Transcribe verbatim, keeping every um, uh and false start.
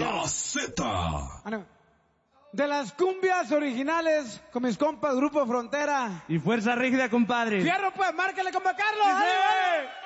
La Z. Bueno, de las cumbias originales con mis compas Grupo Frontera. Y Fuerza Rígida, compadre. Fierro, pues, márquele, compa Carlos. ¡Sí! ¡Dale, vale!